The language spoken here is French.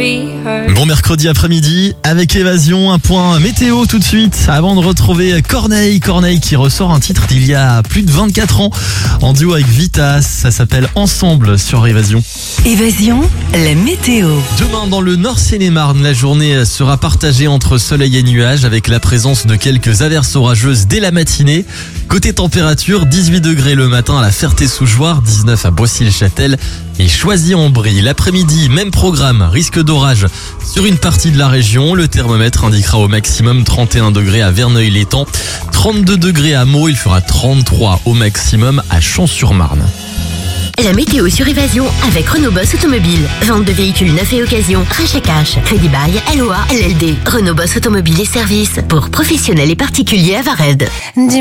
be heard. Bon mercredi après-midi avec Évasion, un point météo tout de suite avant de retrouver Corneille qui ressort un titre d'il y a plus de 24 ans en duo avec Vitas, ça s'appelle Ensemble sur Évasion. Évasion, la météo. Demain dans le Nord Seine-et-Marne, la journée sera partagée entre soleil et nuages avec la présence de quelques averses orageuses dès la matinée. Côté température, 18 degrés le matin à la Ferté-sous-Jouarre, 19 à Boissy-le-Châtel et Choisy-en-Brie. L'après-midi, même programme, risque d'orage sur une partie de la région. Le thermomètre indiquera au maximum 31 degrés à Verneuil-l'Étang, 32 degrés à Meaux, il fera 33 au maximum à Champs-sur-Marne. La météo sur Évasion avec Renault Boss Automobile. Vente de véhicules neufs et occasion, rachat cash, crédit bail, LOA, LLD. Renault Boss Automobile et services pour professionnels et particuliers à Vared.